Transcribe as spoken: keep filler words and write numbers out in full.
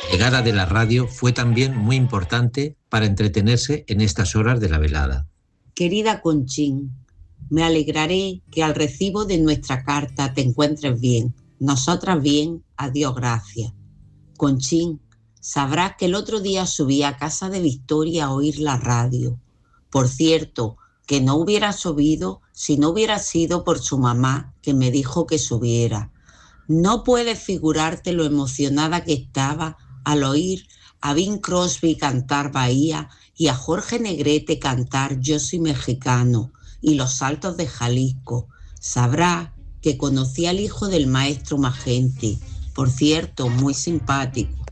llegada de la radio fue también muy importante para entretenerse en estas horas de la velada. Querida Conchín, me alegraré que al recibo de nuestra carta te encuentres bien. Nosotras bien, a Dios gracias. Conchín, sabrás que el otro día subí a casa de Victoria a oír la radio. Por cierto, que no hubiera subido si no hubiera sido por su mamá, que me dijo que subiera. No puedes figurarte lo emocionada que estaba al oír a Bing Crosby cantar Bahía y a Jorge Negrete cantar Yo soy mexicano y Los Saltos de Jalisco. Sabrás que conocí al hijo del maestro Magente, por cierto, muy simpático.